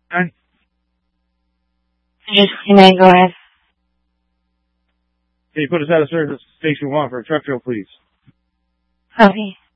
Alright. Can I go ahead? Can you put us out of service station 1 for a truck drill, please? Okay.